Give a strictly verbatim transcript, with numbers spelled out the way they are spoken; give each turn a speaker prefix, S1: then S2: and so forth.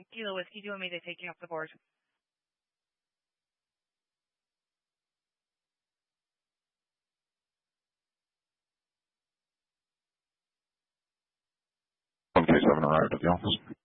S1: Kilo Whiskey, do you want me to take you off the board?
S2: one K seven arrived at the office.